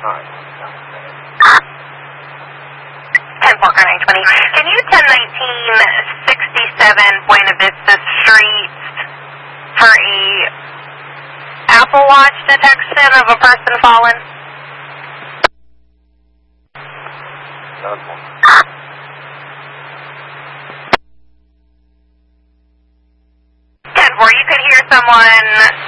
10-4-920. Can you 1019-67 Buena Vista Street for a Apple Watch detection of a person fallen? 10-4, you could hear someone